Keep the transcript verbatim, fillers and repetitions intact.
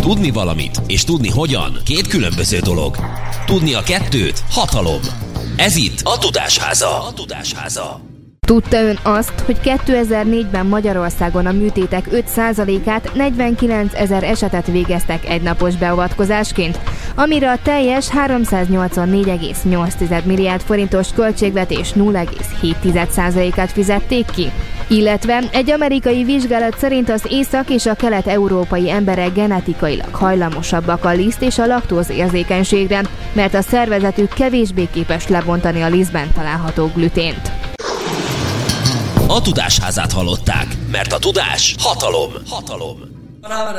Tudni valamit és tudni hogyan két különböző dolog. Tudni a kettőt hatalom. Ez itt a Tudásháza. A Tudásháza. Tudta ön azt, hogy kétezer-négyben Magyarországon a műtétek öt százalékát, negyvenkilencezer esetet végeztek egynapos beavatkozásként, amire a teljes háromszáznyolcvannégy egész nyolc milliárd forintos költségvetés nulla egész hét százalékát fizették ki? Illetve egy amerikai vizsgálat szerint az észak- és a kelet-európai emberek genetikailag hajlamosabbak a liszt és a laktóz érzékenységre, mert a szervezetük kevésbé képes lebontani a lisztben található glütént. A Tudásházát hallották, mert a tudás hatalom. Hatalom.